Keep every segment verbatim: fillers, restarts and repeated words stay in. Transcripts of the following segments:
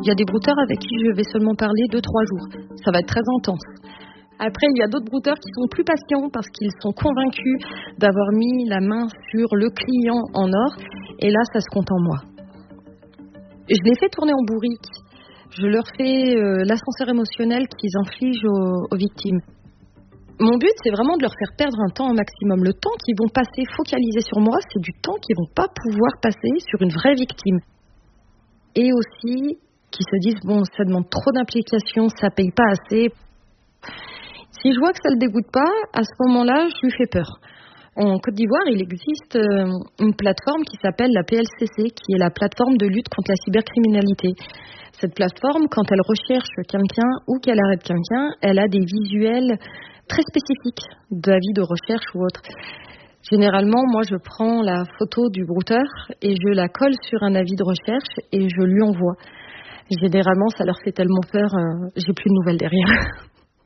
Il y a des brouteurs avec qui je vais seulement parler deux trois jours. Ça va être très intense. Après, il y a d'autres brouteurs qui sont plus patients parce qu'ils sont convaincus d'avoir mis la main sur le client en or. Et là, ça se compte en moi. Je les fais tourner en bourrique. Je leur fais euh, l'ascenseur émotionnel qu'ils infligent aux, aux victimes. Mon but, c'est vraiment de leur faire perdre un temps au maximum. Le temps qu'ils vont passer focalisé sur moi, c'est du temps qu'ils vont pas pouvoir passer sur une vraie victime. Et aussi, qu'ils se disent, bon, ça demande trop d'implication, ça paye pas assez. Si je vois que ça le dégoûte pas, à ce moment-là, je lui fais peur. En Côte d'Ivoire, il existe euh, une plateforme qui s'appelle la P L C C, qui est la plateforme de lutte contre la cybercriminalité. Cette plateforme, quand elle recherche quelqu'un ou qu'elle arrête quelqu'un, elle a des visuels très spécifiques d'avis de recherche ou autre. Généralement, moi, je prends la photo du brouteur et je la colle sur un avis de recherche et je lui envoie. Généralement, ça leur fait tellement peur, euh, j'ai plus de nouvelles derrière.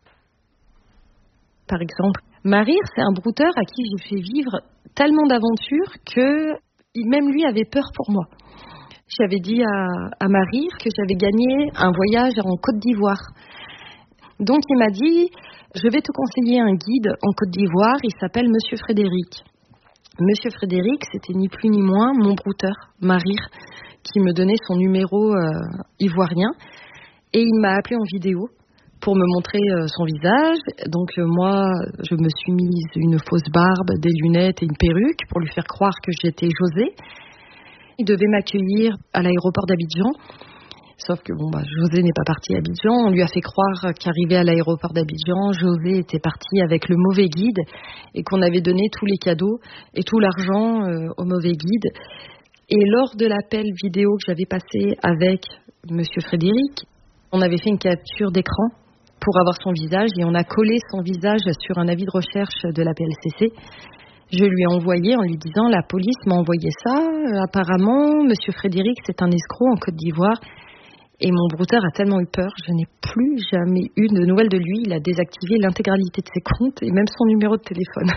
Par exemple, Marir, c'est un brouteur à qui j'ai fait vivre tellement d'aventures que même lui avait peur pour moi. J'avais dit à, à Marir que j'avais gagné un voyage en Côte d'Ivoire. Donc il m'a dit, je vais te conseiller un guide en Côte d'Ivoire, il s'appelle Monsieur Frédéric. Monsieur Frédéric, c'était ni plus ni moins mon brouteur, Marir, qui me donnait son numéro euh, ivoirien. Et il m'a appelé en vidéo pour me montrer euh, son visage. Donc euh, moi, je me suis mise une fausse barbe, des lunettes et une perruque pour lui faire croire que j'étais José. Il devait m'accueillir à l'aéroport d'Abidjan. Sauf que bon, bah, José n'est pas parti à Abidjan. On lui a fait croire qu'arrivé à l'aéroport d'Abidjan, José était parti avec le mauvais guide et qu'on avait donné tous les cadeaux et tout l'argent euh, au mauvais guide. Et lors de l'appel vidéo que j'avais passé avec Monsieur Frédéric, on avait fait une capture d'écran pour avoir son visage et on a collé son visage sur un avis de recherche de la P L C C. Je lui ai envoyé en lui disant « La police m'a envoyé ça. Euh, apparemment, Monsieur Frédéric, c'est un escroc en Côte d'Ivoire. » Et mon brouteur a tellement eu peur, je n'ai plus jamais eu de nouvelles de lui. Il a désactivé l'intégralité de ses comptes et même son numéro de téléphone.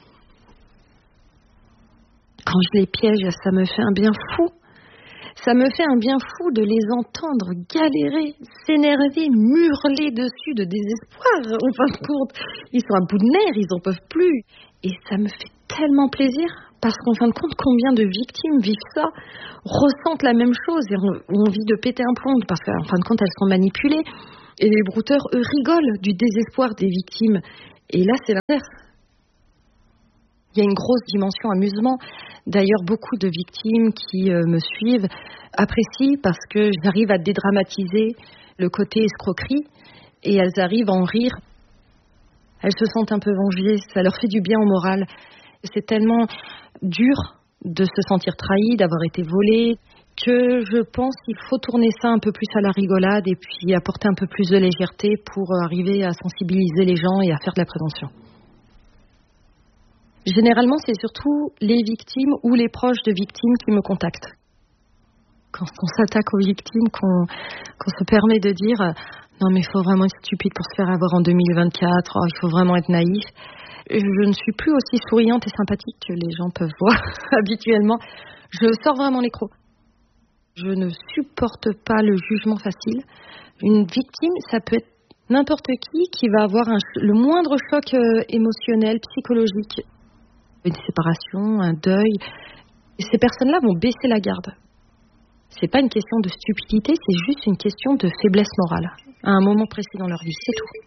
Quand je les piège, ça me fait un bien fou. Ça me fait un bien fou de les entendre galérer, s'énerver, hurler dessus de désespoir. En fin de compte, ils sont à bout de nerfs, ils n'en peuvent plus. Et ça me fait tellement plaisir, parce qu'en fin de compte, combien de victimes vivent ça, ressentent la même chose et ont envie de péter un plomb, parce qu'en fin de compte, elles sont manipulées. Et les brouteurs, eux, rigolent du désespoir des victimes. Et là, c'est l'inverse. Il y a une grosse dimension amusement. D'ailleurs, beaucoup de victimes qui euh, me suivent apprécient parce que j'arrive à dédramatiser le côté escroquerie et elles arrivent à en rire. Elles se sentent un peu vengées, ça leur fait du bien au moral. C'est tellement dur de se sentir trahi, d'avoir été volé, que je pense qu'il faut tourner ça un peu plus à la rigolade et puis apporter un peu plus de légèreté pour arriver à sensibiliser les gens et à faire de la prévention. Généralement, c'est surtout les victimes ou les proches de victimes qui me contactent. Quand on s'attaque aux victimes, qu'on, qu'on se permet de dire « Non mais il faut vraiment être stupide pour se faire avoir en deux mille vingt-quatre, oh, il faut vraiment être naïf ». Je ne suis plus aussi souriante et sympathique que les gens peuvent voir habituellement. Je sors vraiment les crocs. Je ne supporte pas le jugement facile. Une victime, ça peut être n'importe qui qui va avoir un, le moindre choc euh, émotionnel, psychologique. Une séparation, un deuil. Et ces personnes-là vont baisser la garde. C'est pas une question de stupidité, c'est juste une question de faiblesse morale. À un moment précis dans leur vie, c'est tout.